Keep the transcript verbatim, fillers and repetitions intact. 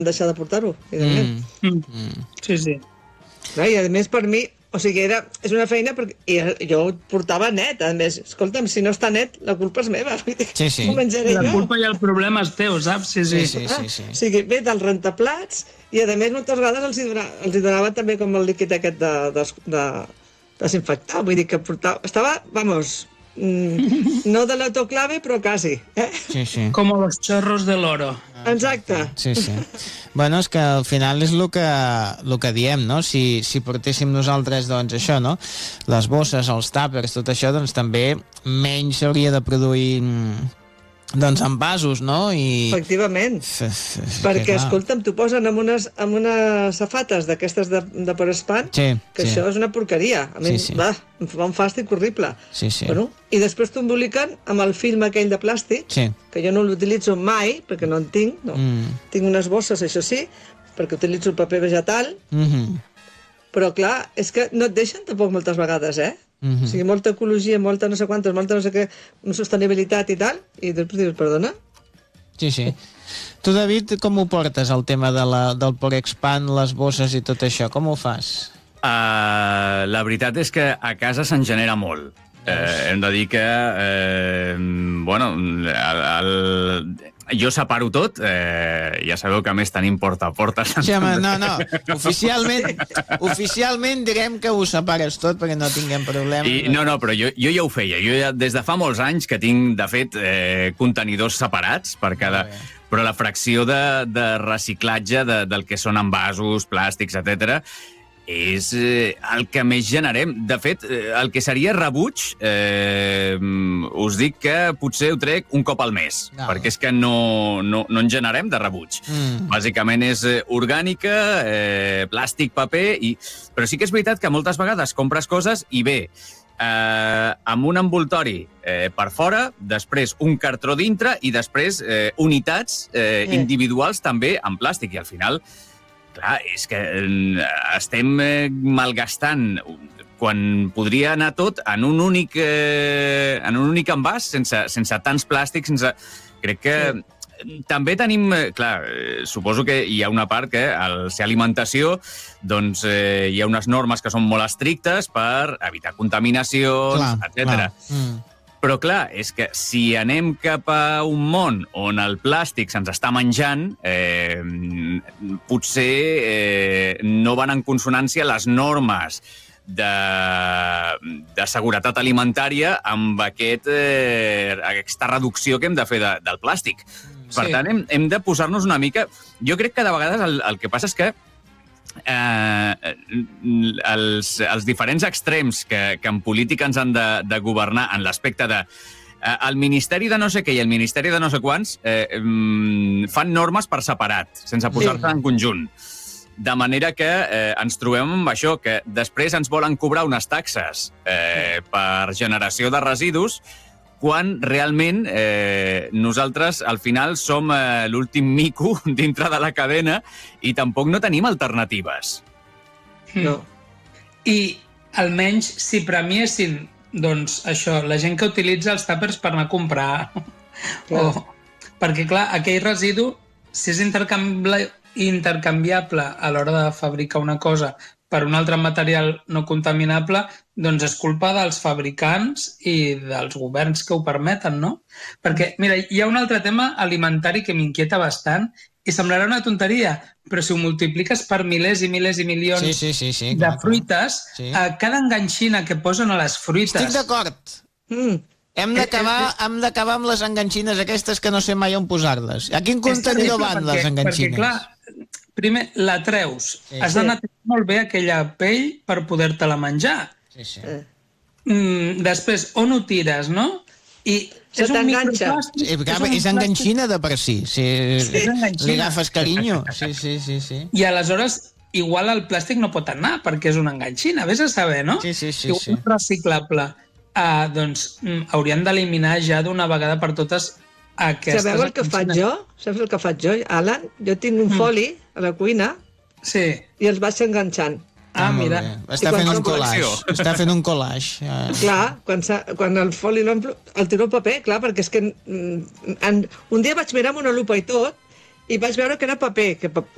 deixar de portar-ho, evidentment. Mm. Mm. Sí, sí. No, i a més per mi, o sigui, era, és una feina perquè i jo ho portava net, a més, escolta'm, si no està net, la culpa és meva. Sí, sí. Ho menjaré La jo. culpa i el problema és teu, saps? Sí, sí. Sí, sí, sí, sí. O sigui, ve del rentaplats i, a més, moltes vegades els hi donava, els hi donava també com el líquid aquest de, de, de desinfectar, vull dir que portava... Estava, vamos, mm, no de l'autoclave, però quasi. Eh? Sí, sí. Com los chorros de l'oro. Exacte. Sí, sí. Bueno, és que al final és el que, el que diem, no? Si, si portéssim nosaltres, doncs, això, no? Les bosses, els tàpers, tot això, doncs també menys s'hauria de produir, doncs, envasos, no? I... Efectivament. F -f -f Perquè, clar. escolta'm, t'ho posen amb unes, amb unes safates d'aquestes de, de per espant, Sí, que sí. això és una porqueria. A mi, Sí, sí. va, em fa un fàstic horrible. Sí, sí. Bueno, i després t'ho emboliquen amb el film aquell de plàstic, Sí. que jo no l'utilitzo mai, perquè no en tinc, no. Mm. Tinc unes bosses, això sí, perquè utilitzo el paper vegetal, Mm-hmm. però clar, és que no et deixen tampoc moltes vegades, eh? Mm-hmm. O sigui, molta ecologia, molta no sé quantes, molta no sé què, sostenibilitat i tal, i després dius, perdona? Sí, sí. Tu, David, com ho portes, el tema de la, del Porexpan, les bosses i tot això? Com ho fas? Uh, la veritat és que a casa se'n genera molt. Eh, hem de dir que, eh, bueno, el, el, jo separo tot, eh, ja sabeu que a més tenim porta a porta. Sí, home, no, no, oficialment, oficialment direm que ho separes tot perquè no tinguem problema. I, no, no, però jo, jo ja ho feia. Jo ja, des de fa molts anys que tinc, de fet, eh, contenidors separats per cada... Però la fracció de, de reciclatge de, del que són envasos, plàstics, etcètera, és eh, el que més generem. De fet, eh, el que seria rebuig, eh, us dic que potser ho trec un cop al mes, No. perquè és que no, no, no en generem de rebuig. Mm. Bàsicament és eh, orgànica, eh, plàstic, paper, i... però sí que és veritat que moltes vegades compres coses i bé, eh, amb un envoltori eh, per fora, després un cartró dintre i després eh, unitats eh, Eh. individuals també en plàstic. I al final, clar, és que eh, estem eh, malgastant quan podria anar tot en un únic, eh, en un únic envàs, sense, sense tants plàstics, sense... Crec que sí. També tenim... eh, Clar, eh, suposo que hi ha una part que al ser alimentació doncs eh, hi ha unes normes que són molt estrictes per evitar contaminacions, Clar, etcètera. clar. Mm. Però clar, és que si anem cap a un món on el plàstic se'ns està menjant, eh, potser eh, no van en consonància les normes de, de seguretat alimentària amb aquest, eh, aquesta reducció que hem de fer de, del plàstic. Per Sí. tant, hem, hem de posar-nos una mica... Jo crec que de vegades el, el que passa és que eh, els, els diferents extrems que, que en política ens han de, de governar en l'aspecte de eh, el Ministeri de no sé què i el Ministeri de no sé quants eh, mm, fan normes per separat, sense posar-se Sí. en conjunt. De manera que eh, ens trobem amb això, que després ens volen cobrar unes taxes eh, per generació de residus, quan realment eh, nosaltres al final som eh, l'últim mico dintre de la cadena i tampoc no tenim alternatives. No. I almenys si premiessin, doncs, això, la gent que utilitza els tàpers per anar a comprar. Clar. O, perquè, clar, aquell residu, si és intercanviable, intercanviable a l'hora de fabricar una cosa per un altre material no contaminable, doncs és culpa dels fabricants i dels governs que ho permeten, no? Perquè, mira, hi ha un altre tema alimentari que m'inquieta bastant i semblarà una tonteria, però si ho multipliques per milers i milers i milions Sí, sí, sí, sí, de clar, clar. fruites, Sí. a cada enganxina que posen a les fruites... Estic d'acord. Mm. Hem d'acabar hem d'acabar amb les enganxines aquestes que no sé mai on posar-les. A quin És contenidor terrible, van perquè- les enganxines? Perquè, clar, primer, la treus. Sí. Has de netejar molt bé aquella pell per poder-te-la menjar. Sí, sí. Eh. Mm, després, on ho tires, no? I Se és un t'enganxa. microplàstic, Sí, perquè un és enganxina de per si. si És enganxina. li agafes carinyo. Sí, sí, sí, sí. I aleshores, igual el plàstic no pot anar, perquè és una enganxina. Vés a saber, no? Sí, sí, sí, Igual sí. és reciclable. Uh, doncs mm, haurien d'eliminar ja d'una vegada per totes aquestes... Sabeu el que faig enganxines. jo? Saps el que faig jo, Alan? Jo tinc un Mm. foli a la cuina Sí. i els vaig enganxant. Ah, molt mira. bé. Està I quan fent un som collage. col·lecció. Està fent un collage. Eh. Clar, quan, s'ha- quan el foli l'omplo, el tiro al paper, clar, perquè és que mm, en, un dia vaig mirar amb una lupa i tot i vaig veure que era paper, que pa-